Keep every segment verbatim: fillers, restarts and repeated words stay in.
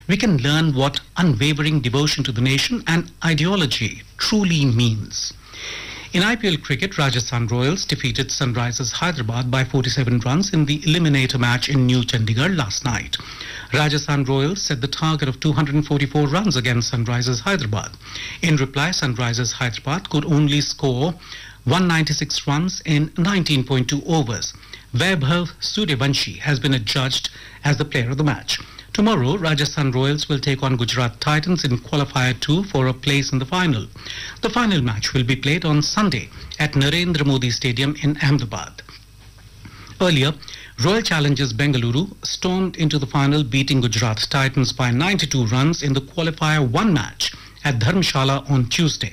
we can learn what unwavering devotion to the nation and ideology truly means. In I P L cricket, Rajasthan Royals defeated Sunrisers Hyderabad by forty-seven runs in the eliminator match in New Chandigarh last night. Rajasthan Royals set the target of two hundred forty-four runs against Sunrisers Hyderabad. In reply, Sunrisers Hyderabad could only score one hundred ninety-six runs in nineteen point two overs. Vaibhav Suryavanshi has been adjudged as the player of the match. Tomorrow, Rajasthan Royals will take on Gujarat Titans in qualifier two for a place in the final. The final match will be played on Sunday at Narendra Modi Stadium in Ahmedabad. Earlier, Royal Challengers Bengaluru stormed into the final, beating Gujarat Titans by ninety-two runs in the qualifier one match at Dharamshala on Tuesday.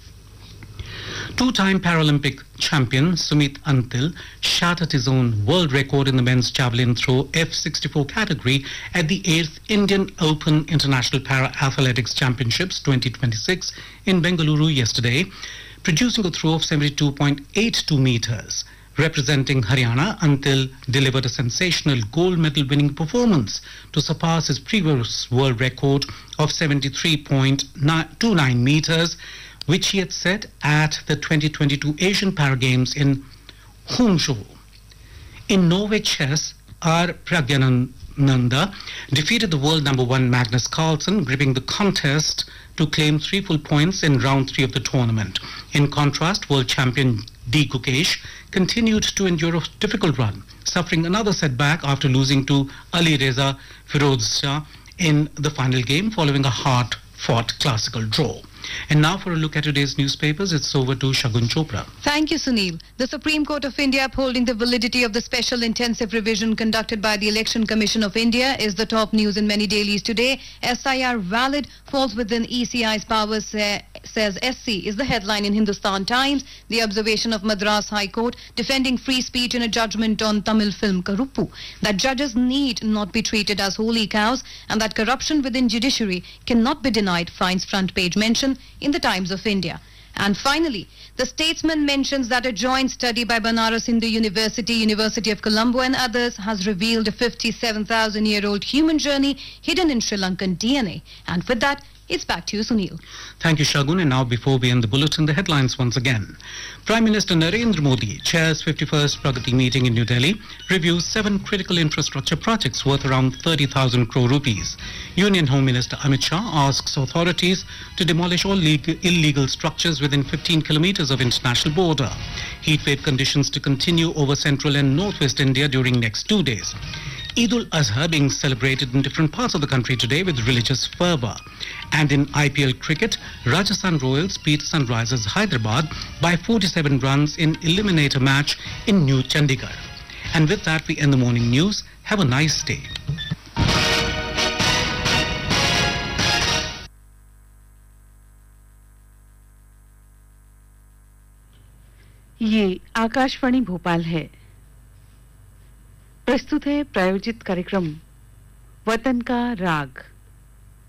Two-time Paralympic champion Sumit Antil shattered his own world record in the men's javelin throw F sixty-four category at the eighth Indian Open International Para-Athletics Championships twenty twenty-six in Bengaluru yesterday, producing a throw of seventy-two point eight two meters. Representing Haryana, Antil delivered a sensational gold medal winning performance to surpass his previous world record of seventy-three point two nine meters, which he had set at the twenty twenty-two Asian Para Games in Hangzhou. In Norway chess, R. Pragyananda defeated the world number one Magnus Carlsen, gripping the contest to claim three full points in round three of the tournament. In contrast, world champion D. Gukesh continued to endure a difficult run, suffering another setback after losing to Ali Reza Firozshah in the final game following a hard-fought classical draw. And now for a look at today's newspapers, it's over to Shagun Chopra. Thank you, Sunil. The Supreme Court of India upholding the validity of the special intensive revision conducted by the Election Commission of India is the top news in many dailies today. S I R valid, falls within E C I's powers, say, says S C, is the headline in Hindustan Times. The observation of Madras High Court defending free speech in a judgment on Tamil film Karuppu, that judges need not be treated as holy cows and that corruption within judiciary cannot be denied, finds front page mention in the Times of India. And finally, the Statesman mentions that a joint study by Banaras Hindu University, University of Colombo and others has revealed a fifty-seven thousand year old human journey hidden in Sri Lankan D N A. And with that, it's back to you, Sunil. Thank you, Shagun. And now, before we end the bulletin, the headlines once again. Prime Minister Narendra Modi chairs fifty-first Pragati meeting in New Delhi, reviews seven critical infrastructure projects worth around thirty thousand crore rupees. Union Home Minister Amit Shah asks authorities to demolish all legal, illegal structures within fifteen kilometers of international border. Heatwave conditions to continue over central and northwest India during next two days. Eid ul-Azha being celebrated in different parts of the country today with religious fervour. And in I P L cricket, Rajasthan Royals beat Sunrisers Hyderabad by forty-seven runs in eliminator match in New Chandigarh. And with that, we end the morning news. Have a nice day. ये आकाशवाणी भोपाल है। प्रस्तुत है प्रायोजित कार्यक्रम वतन का राग।